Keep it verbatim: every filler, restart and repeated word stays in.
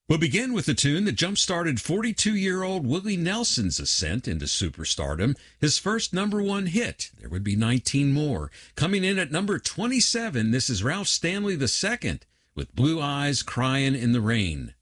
We'll begin with the tune that jump-started forty-two-year-old Willie Nelson's ascent into superstardom. His first number one hit, there would be nineteen more. Coming in at number twenty-seven, this is Ralph Stanley the second with Blue Eyes Crying in the Rain.